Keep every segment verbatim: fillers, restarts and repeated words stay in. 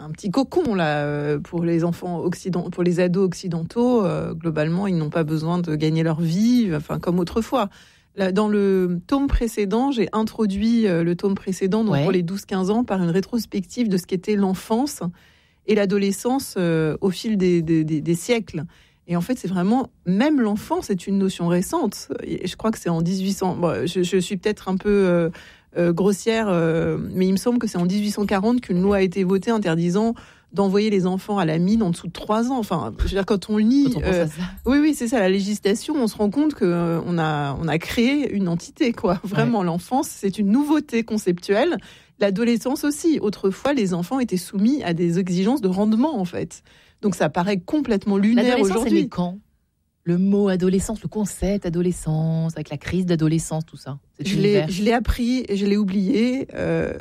un petit cocon là pour les enfants occidentaux, pour les ados occidentaux. Euh, globalement, ils n'ont pas besoin de gagner leur vie, enfin comme autrefois. Là, dans le tome précédent, j'ai introduit euh, le tome précédent, donc ouais. pour les douze quinze ans, par une rétrospective de ce qu'était l'enfance et l'adolescence euh, au fil des, des, des, des siècles. Et en fait, c'est vraiment, même l'enfance est une notion récente. Et je crois que c'est en dix-huit cents. Bon, je, je suis peut-être un peu euh, euh, grossière, euh, mais il me semble que c'est en dix-huit cent quarante qu'une loi a été votée interdisant d'envoyer les enfants à la mine en dessous de trois ans. Enfin, je veux dire, quand on lit... Quand on pense euh, à ça. Oui, oui, c'est ça, la législation, on se rend compte qu'on euh, a, on a créé une entité, quoi. Vraiment, ouais. L'enfance, c'est une nouveauté conceptuelle. L'adolescence aussi. Autrefois, les enfants étaient soumis à des exigences de rendement, en fait. Donc, ça paraît complètement lunaire aujourd'hui. L'adolescence, c'est quand ? Le mot adolescence, le concept adolescence, avec la crise d'adolescence, tout ça. Je l'ai, je l'ai appris et je l'ai oublié. Euh...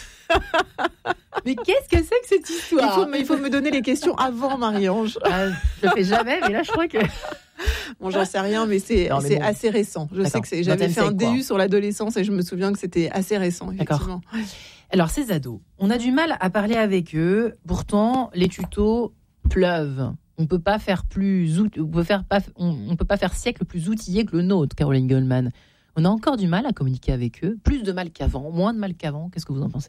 Mais qu'est-ce que c'est que cette histoire ? il faut, mais il faut me donner les questions avant, Marie-Ange. Ah, je le fais jamais, mais là, je crois que... Bon, j'en sais rien, mais c'est, non, mais c'est bon. assez récent. Je D'accord. sais que c'est, j'avais fait un D U sur l'adolescence et je me souviens que c'était assez récent, effectivement. D'accord. Alors, ces ados, on a du mal à parler avec eux. Pourtant, les tutos pleuvent. On peut pas faire plus, out... on peut faire pas, on, on peut pas faire siècle plus outillé que le nôtre, Caroline Goldman. On a encore du mal à communiquer avec eux, plus de mal qu'avant, moins de mal qu'avant. Qu'est-ce que vous en pensez ?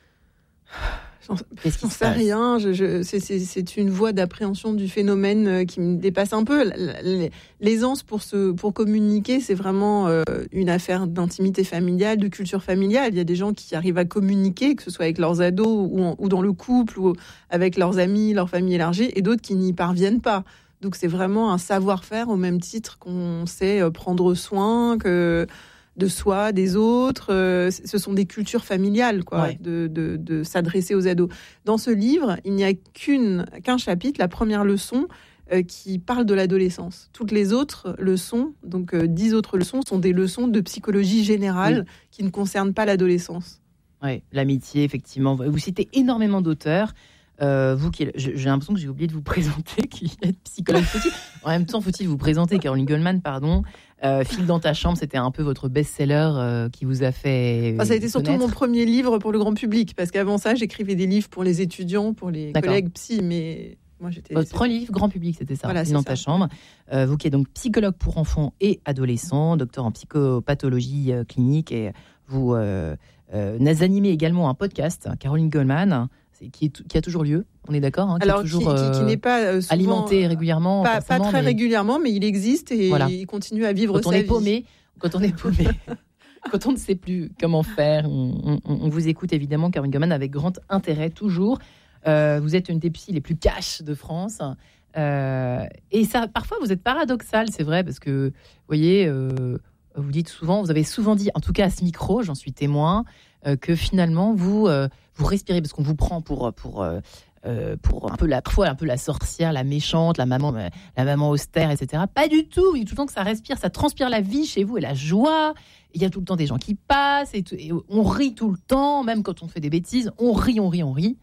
J'en, j'en sais rien. Je, je, c'est, c'est, c'est une voie d'appréhension du phénomène qui me dépasse un peu. L'aisance pour, se, pour communiquer, c'est vraiment euh, une affaire d'intimité familiale, de culture familiale. Il y a des gens qui arrivent à communiquer, que ce soit avec leurs ados ou, en, ou dans le couple ou avec leurs amis, leur famille élargie, et d'autres qui n'y parviennent pas. Donc c'est vraiment un savoir-faire au même titre qu'on sait prendre soin, que... de soi, des autres. Euh, ce sont des cultures familiales, quoi, ouais. de, de, de s'adresser aux ados. Dans ce livre, il n'y a qu'une, qu'un chapitre, la première leçon, euh, qui parle de l'adolescence. Toutes les autres leçons, donc euh, dix autres leçons, sont des leçons de psychologie générale oui. qui ne concernent pas l'adolescence. Oui, l'amitié, effectivement. Vous citez énormément d'auteurs. Euh, vous qui, j'ai l'impression que j'ai oublié de vous présenter, qui êtes psychologue. Faut-il, en même temps, faut-il vous présenter, Caroline Goldman, pardon. Euh, File dans ta chambre, c'était un peu votre best-seller euh, qui vous a fait. Enfin, ça a été surtout connaître. mon premier livre pour le grand public, parce qu'avant ça, j'écrivais des livres pour les étudiants, pour les D'accord. collègues psy, mais moi j'étais. Votre premier livre, grand public, c'était ça. Voilà, File dans ça. ta chambre. Euh, vous qui êtes donc psychologue pour enfants et adolescents, docteur en psychopathologie euh, clinique, et vous euh, euh, animez également un podcast, Caroline Goldman. Qui, est, qui a toujours lieu, on est d'accord hein, qui Alors, est toujours, qui, qui, qui n'est pas euh, souvent, alimenté régulièrement. Pas, pas très mais... régulièrement, mais il existe et voilà. il continue à vivre quand sa on est vie. Paumé, quand on est paumé, quand on ne sait plus comment faire, on, on, on vous écoute évidemment, Caroline Goldman, avec grand intérêt, toujours. Euh, vous êtes une des psys les plus cash de France. Euh, et ça, parfois, vous êtes paradoxal, c'est vrai, parce que, vous voyez, euh, vous dites souvent, vous avez souvent dit, en tout cas à ce micro, j'en suis témoin, euh, que finalement, vous... Euh, vous respirez parce qu'on vous prend pour pour euh, pour un peu la parfois un peu la sorcière, la méchante, la maman la maman austère, et cetera. Pas du tout. Il y a tout le temps que ça respire, ça transpire la vie chez vous et la joie. Il y a tout le temps des gens qui passent et, tout, et on rit tout le temps, même quand on fait des bêtises, on rit, on rit, on rit.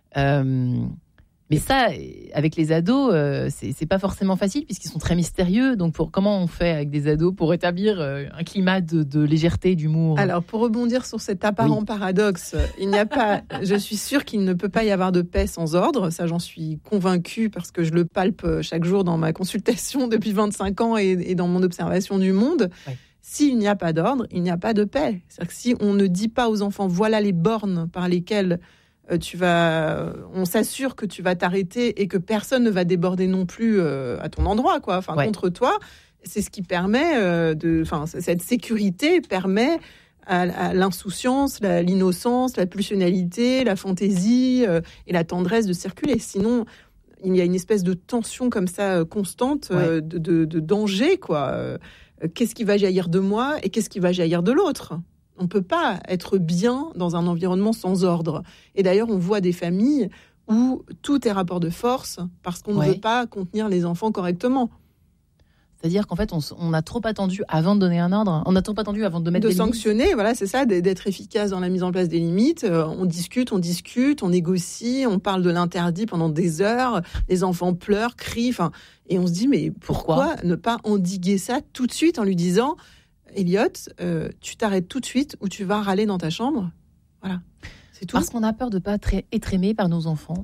Euh, mais ça, avec les ados, euh, c'est, c'est pas forcément facile puisqu'ils sont très mystérieux. Donc, pour, comment on fait avec des ados pour établir euh, un climat de, de légèreté, d'humour ? Alors, pour rebondir sur cet apparent oui. paradoxe, il n'y a pas. Je suis sûre qu'il ne peut pas y avoir de paix sans ordre. Ça, j'en suis convaincue parce que je le palpe chaque jour dans ma consultation depuis vingt-cinq ans et, et dans mon observation du monde. Oui. S'il n'y a pas d'ordre, il n'y a pas de paix. C'est-à-dire que si on ne dit pas aux enfants, voilà les bornes par lesquelles tu vas, on s'assure que tu vas t'arrêter et que personne ne va déborder non plus euh, à ton endroit, quoi. Enfin, ouais. contre toi, c'est ce qui permet euh, de, enfin, cette sécurité permet à, à l'insouciance, la, l'innocence, la pulsionalité, la fantaisie euh, et la tendresse de circuler. Sinon, il y a une espèce de tension comme ça euh, constante, euh, ouais. de, de, de danger, quoi. Euh, qu'est-ce qui va jaillir de moi et qu'est-ce qui va jaillir de l'autre ? On ne peut pas être bien dans un environnement sans ordre. Et d'ailleurs, on voit des familles où tout est rapport de force parce qu'on ouais. ne veut pas contenir les enfants correctement. C'est-à-dire qu'en fait, on, on a trop attendu avant de donner un ordre. On a trop attendu avant de mettre de des sanctionner, limites. Voilà, c'est ça, d'être efficace dans la mise en place des limites. Euh, on discute, on discute, on négocie, on parle de l'interdit pendant des heures. Les enfants pleurent, crient. Enfin, et on se dit, mais pourquoi, pourquoi ne pas endiguer ça tout de suite en lui disant... Elliot, euh, tu t'arrêtes tout de suite ou tu vas râler dans ta chambre. Voilà, c'est tout. Parce qu'on a peur de ne pas être aimé par nos enfants.